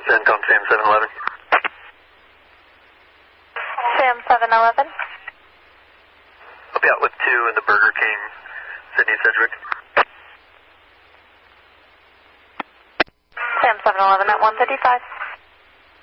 CENTCOM Sam 711. Sam 711. I'll be out with 2 in the Burger King, Sydney Sedgwick. Sam 711 at 155.